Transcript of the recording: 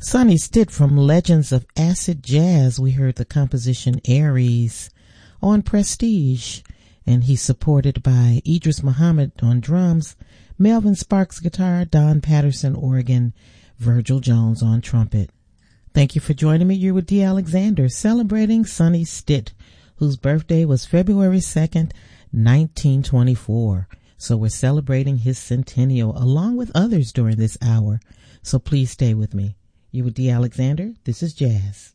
Sonny Stitt from Legends of Acid Jazz. We heard the composition Aries on Prestige, and he's supported by Idris Muhammad on drums, Melvin Sparks guitar, Don Patterson organ, Virgil Jones on trumpet. Thank you for joining me. You're with D. Alexander, celebrating Sonny Stitt, whose birthday was February 2nd, 1924. So we're celebrating his centennial along with others during this hour. So please stay with me. You with D. Alexander. This is Jazz.